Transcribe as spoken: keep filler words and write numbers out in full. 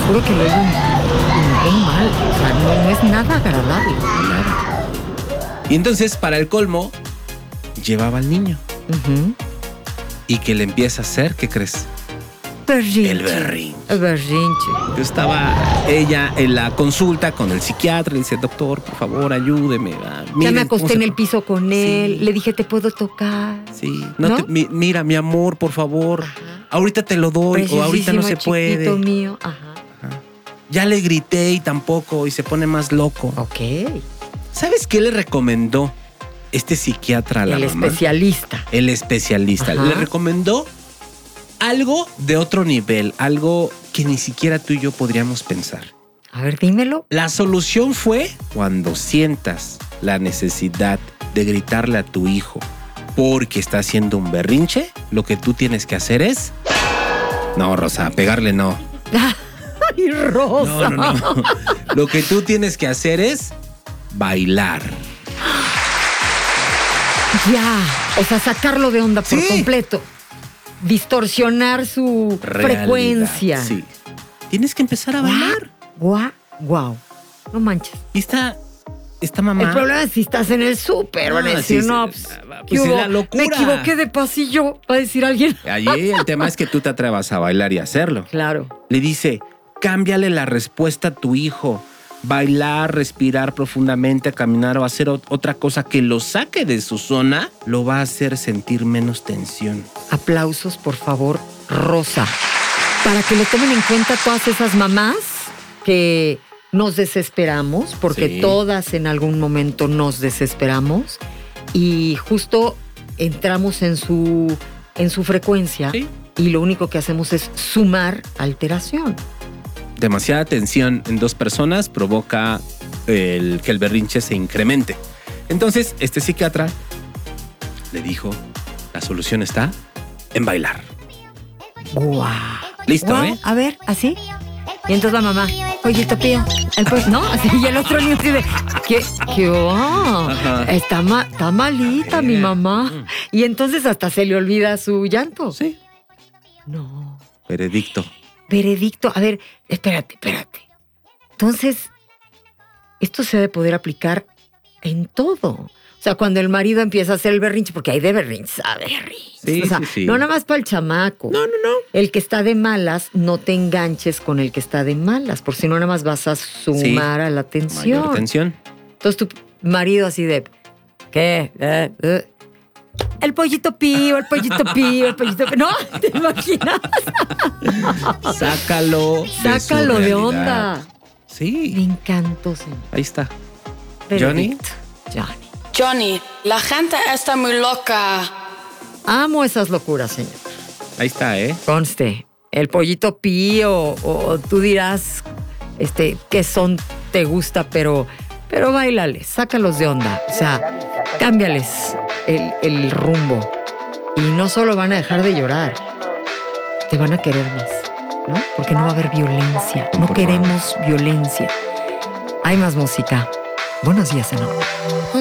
juro que lo oigo muy mal. O sea, no, no es nada agradable. Nada. Y entonces, para el colmo, llevaba al niño. Uh-huh. ¿Y que le empieza a hacer? ¿Qué crees? Berrinche. El berrinche. El berrinche. Estaba ella en la consulta con el psiquiatra. Le dice, doctor, por favor, ayúdeme. Ah, Ya miren me acosté cómo en se- el piso con él. Sí. Le dije, ¿te puedo tocar? Sí. No ¿No? te- mi- mira, mi amor, por favor. Ajá. Ahorita te lo doy o ahorita no se Preciosísimo, puede. chiquito mío. Ajá. Ya le grité y tampoco, y se pone más loco. Ok. ¿Sabes qué le recomendó este psiquiatra a la El mamá? especialista. El especialista. Ajá. Le recomendó algo de otro nivel, algo que ni siquiera tú y yo podríamos pensar. A ver, dímelo. La solución fue cuando sientas la necesidad de gritarle a tu hijo porque está haciendo un berrinche, lo que tú tienes que hacer es... No, Rosa, pegarle no. ¡Ay, Rosa! No, no, no. Lo que tú tienes que hacer es bailar. Ya. O sea, sacarlo de onda por Sí. completo. Distorsionar su Realidad, frecuencia. Sí. Tienes que empezar a bailar. Guau, guau. No manches. Y está, esta mamá... El problema es si estás en el súper. Van a Ah, decir, sí, no, sí, pues, pues ¿qué es hubo? la locura. Me equivoqué de pasillo, va a decir alguien. Allí el tema es que tú te atrevas a bailar y hacerlo. Claro. Le dice, cámbiale la respuesta a tu hijo. Bailar, respirar profundamente, caminar o hacer ot- otra cosa que lo saque de su zona, lo va a hacer sentir menos tensión. Aplausos, por favor, Rosa. Para que lo tomen en cuenta todas esas mamás que nos desesperamos, porque Sí. todas en algún momento nos desesperamos y justo entramos en su, en su frecuencia Sí. y lo único que hacemos es sumar alteración. Demasiada tensión en dos personas provoca el, que el berrinche se incremente. Entonces, este psiquiatra le dijo, la solución está en bailar. ¡Guau! Listo, Guau, ¿eh? A ver, ¿así? Y entonces la mamá, pollito pío, el pollo, ¿no? Así, y el otro niño así de, ¿qué? ¿Qué? Oh, Ajá. está, ma- está malita mi Eh, mamá. mm. Y entonces hasta se le olvida su llanto. Sí. No. Veredicto. Veredicto. A ver, espérate, espérate. Entonces, esto se debe poder aplicar en todo. O sea, cuando el marido empieza a hacer el berrinche, porque hay de berrinches a berrinches. Sí, o sea, sí, sí. no nada más para el chamaco. No, no, no. El que está de malas, no te enganches con el que está de malas, porque si no nada más vas a sumar Sí. a la tensión. Mayor tensión. Entonces tu marido así de, ¿qué? Eh, eh. El pollito pío, el pollito pío, el pollito pío. No, ¿te imaginas? Sácalo. de su Sácalo de realidad. onda. Me Sí. encantó, señor. Ahí está. Johnny. Veredicto. Johnny. Johnny, la gente está muy loca. Amo esas locuras, señor. Ahí está, ¿eh? Conste, el pollito pío, o, o tú dirás este, qué son te gusta, pero, pero báilales, sácalos de onda. O sea, cámbiales el, el rumbo. Y no solo van a dejar de llorar, te van a querer más, ¿no? Porque no va a haber violencia. No Por queremos violencia. Hay más música. Buenos días, Ana.